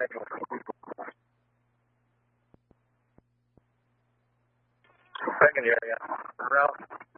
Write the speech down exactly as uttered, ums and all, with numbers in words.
schedule for Google. I can hear you. Ralph?